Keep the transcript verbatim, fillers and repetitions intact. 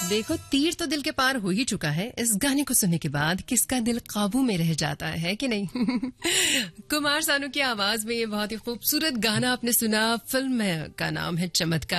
देखो, तीर तो दिल के पार हो ही चुका है। इस गाने को सुनने के बाद किसका दिल काबू में रह जाता है कि नहीं। कुमार सानू की आवाज में ये बहुत ही खूबसूरत गाना आपने सुना। फिल्म का नाम है चमत्कार।